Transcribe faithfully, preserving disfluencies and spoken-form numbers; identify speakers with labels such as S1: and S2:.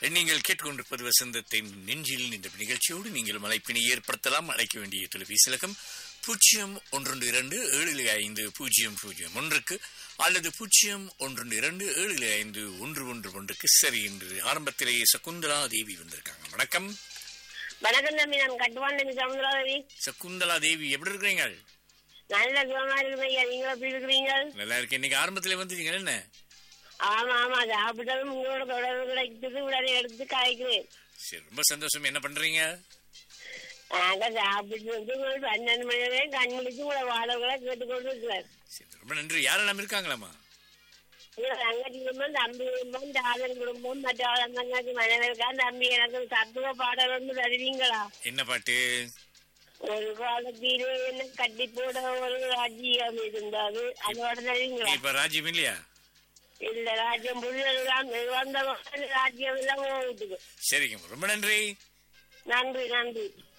S1: நீங்கள் கேட்டுக்கொண்டிருப்பது வசந்தத்தின் நெஞ்சில் என்ற நிகழ்ச்சியோடு நீங்கள் அழைப்பினை ஏற்படுத்தலாம். அழைக்க வேண்டிய தொலைபேசி இலக்கம் பூஜ்ஜியம் ஒன்று இரண்டு ஏழு ஐந்து பூஜ்ஜியம் பூஜ்ஜியம் ஒன்றுக்கு அல்லது பூஜ்ஜியம் ஒன்று இரண்டு ஏழு ஐந்து ஒன்று ஒன்று ஒன்றுக்கு. சரி, என்று ஆரம்பத்திலேயே சகுந்தலா தேவி வந்திருக்காங்க. வணக்கம்.
S2: வணக்கம் தம்பி, நான் கட்டுவான் சகுந்தலா தேவி.
S1: சகுந்தலா தேவி எப்படி இருக்கிறீங்க?
S2: நல்ல சுகமா இருக்கிறீங்க, நீங்க எப்படி இருக்கிறீங்க?
S1: நல்லா இருக்கு. இன்னைக்கு ஆரம்பத்திலே வந்துட்டீங்க என்ன?
S2: ஆமா ஆமா, சாப்பிட்டாலும் உங்களோட தொடர்பு கிடைத்தது, உடனே எடுத்து காய்க்கிறேன்.
S1: சரி, ரொம்ப சந்தோஷம். என்ன பண்றீங்க?
S2: நாங்க சாப்பிட்டு வந்து பன்னெண்டு மணி வரையும் கண் முடிச்சு உங்களை வாழகளை கேட்டுக்கொண்டு இருக்கிறேன்.
S1: சரி, ரொம்ப நன்றி. யாரெல்லாம் இருக்காங்களாமா?
S2: தங்கச்சி குடும்பம், தம்பி குடும்பம், தாதன் குடும்பம், மற்ற தங்கச்சி மனைவி இருக்கா. தம்பி, எனக்கு தத்துவ பாடல் ஒன்று தருவீங்களா?
S1: என்ன பாட்டு?
S2: ஒரு காலத்திலே என்ன கட்டி போட ஒரு ராஜ்யம் இருந்தது, அதோட தருவீங்களா?
S1: இப்ப ராஜ்யம் இல்லையா?
S2: இல்ல, ராஜ்யம் புரியலாம், வந்த ராஜ்யம் எல்லாம் வீட்டுக்கு.
S1: சரிங்க, ரொம்ப நன்றி.
S2: நன்றி நன்றி.